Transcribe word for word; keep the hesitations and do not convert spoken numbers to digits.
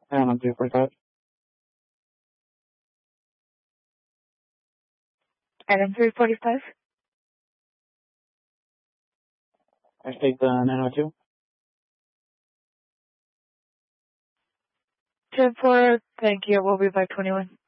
And I'm three forty-five. Item three forty-five. I take the nine oh two. ten four, thank you. We'll be by twenty-one.